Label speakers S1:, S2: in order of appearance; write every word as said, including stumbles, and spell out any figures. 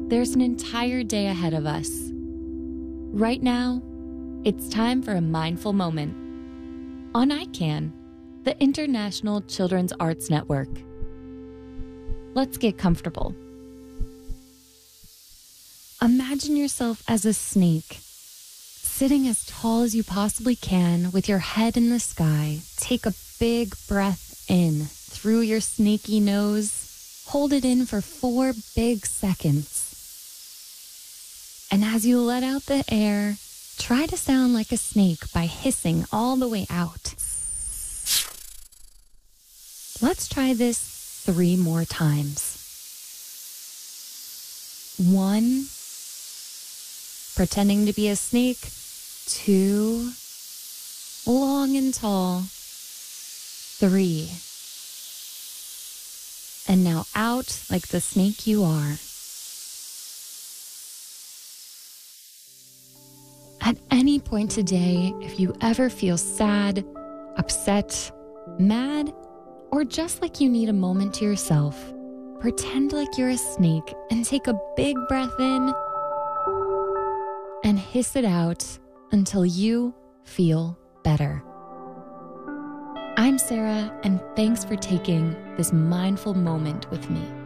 S1: there's an entire day ahead of us. Right now, it's time for a mindful moment on I CAN, the International Children's Arts Network. Let's get comfortable. Imagine yourself as a snake, sitting as tall as you possibly can with your head in the sky. Take a big breath in through your snaky nose. Hold it in for four big seconds. And as you let out the air, try to sound like a snake by hissing all the way out. Let's try this three more times. One, pretending to be a snake. Two, long and tall. Three, and now out like the snake you are. At any point today, if you ever feel sad, upset, mad, or just like you need a moment to yourself, pretend like you're a snake and take a big breath in and hiss it out until you feel better. I'm Sarah, and thanks for taking this mindful moment with me.